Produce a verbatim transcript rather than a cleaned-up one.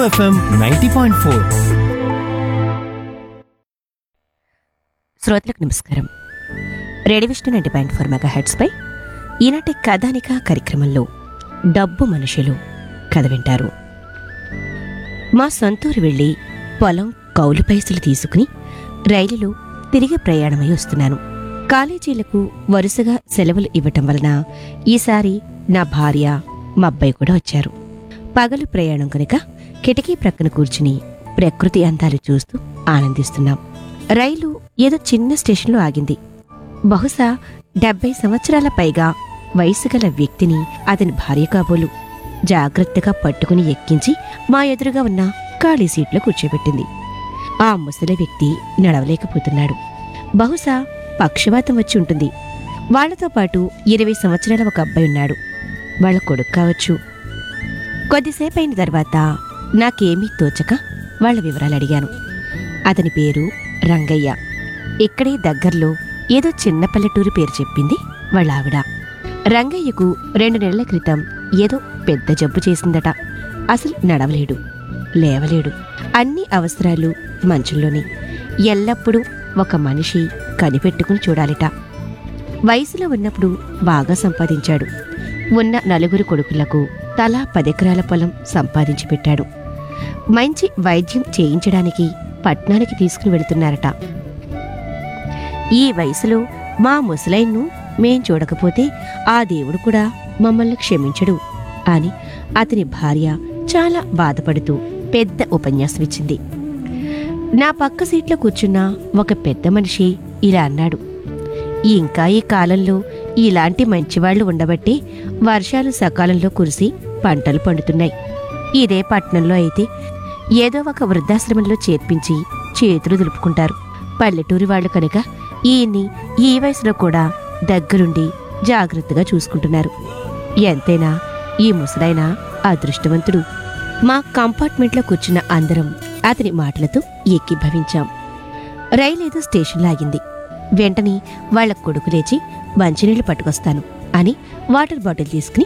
FM ninety point four. శ్రోతలకు నమస్కారం. Radio Vishnu ninety point four mega heads పై ఈనాటి కథానిక కార్యక్రమంలో డబ్బు మనుషులు కథ వింటారు. మా సొంతూరు వెళ్ళి పొలం కౌలు పైసలు తీసుకుని రైలులో తిరిగి ప్రయాణమై వస్తున్నాను. కాలేజీలకు వరుసగా సెలవులు ఇవ్వటం వలన ఈసారి నా భార్య, మా అబ్బాయి కూడా వచ్చారు. పగలు ప్రయాణం కనుక కిటికీ ప్రక్కన కూర్చుని ప్రకృతి అందాలు చూస్తూ ఆనందిస్తున్నాం. రైలు ఏదో చిన్న స్టేషన్లో ఆగింది. బహుశా డెబ్బై సంవత్సరాల పైగా వయసు గల వ్యక్తిని అతని భార్య కాబోలు జాగ్రత్తగా పట్టుకుని ఎక్కించి మా ఎదురుగా ఉన్న ఖాళీ సీట్లో కూర్చోబెట్టింది. ఆ ముసలి వ్యక్తి నడవలేకపోతున్నాడు. బహుశా పక్షవాతం వచ్చి ఉంటుంది. వాళ్లతో పాటు ఇరవై సంవత్సరాల ఒక అబ్బాయి ఉన్నాడు. వాళ్ళ కొడుకు కావచ్చు. కొద్దిసేపు అయిన తర్వాత నాకేమీ తోచక వాళ్ల వివరాలు అడిగాను. అతని పేరు రంగయ్య. ఇక్కడే దగ్గర్లో ఏదో చిన్న పల్లెటూరు పేరు చెప్పింది వాళ్ళ ఆవిడ. రంగయ్యకు రెండు నెలల క్రితం ఏదో పెద్ద జబ్బు చేసిందట. అసలు నడవలేడు, లేవలేడు. అన్ని అవసరాలు మంచుల్లోనే. ఎల్లప్పుడూ ఒక మనిషి కనిపెట్టుకుని చూడాలిట. వయసులో ఉన్నప్పుడు బాగా సంపాదించాడు. ఉన్న నలుగురు కొడుకులకు తలా పదెకరాల పొలం సంపాదించి పెట్టాడు. మంచి వైద్యం చేయించడానికి పట్నానికి తీసుకుని వెళుతున్నారట. ఈ వయసులో మా ముసలైన్ను మేం చూడకపోతే ఆ దేవుడు కూడా మమ్మల్ని క్షమించడు అని అతని భార్య చాలా బాధపడుతూ పెద్ద ఉపన్యాసం ఇచ్చింది. నా పక్క సీట్లో కూర్చున్న ఒక పెద్ద మనిషి ఇలా అన్నాడు. ఇంకా ఈ కాలంలో ఇలాంటి మంచివాళ్లు ఉండబట్టి వర్షాలు సకాలంలో కురిసి పంటలు పండుతున్నాయి. ఇదే పట్టణంలో అయితే ఏదో ఒక వృద్ధాశ్రమంలో చేర్పించి చేతులు దులుపుకుంటారు. పల్లెటూరి వాళ్లు కనుక ఈయన్ని ఈ వయసులో కూడా దగ్గరుండి జాగ్రత్తగా చూసుకుంటున్నారు. ఎంతైనా ఈ ముసలాయన అదృష్టవంతుడు. మా కంపార్ట్మెంట్లో కూర్చున్న అందరం అతని మాటలతో ఏకీభవించాం. రైలేదో స్టేషన్లో ఆగింది. వెంటనే వాళ్ల కొడుకు లేచి మంచినీళ్లు పట్టుకొస్తాను అని వాటర్ బాటిల్ తీసుకుని